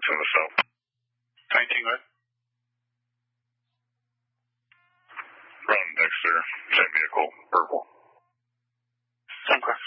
It's in the south. 19 what? Ron Dexter, same vehicle, purple. Okay.